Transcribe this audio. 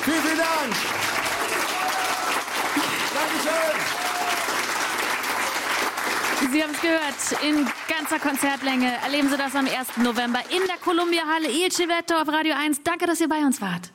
Vielen, vielen Dank. Dankeschön. Sie haben es gehört, in ganzer Konzertlänge erleben Sie das am 1. November in der Columbia Halle. Il Civetto auf Radio 1. Danke, dass ihr bei uns wart.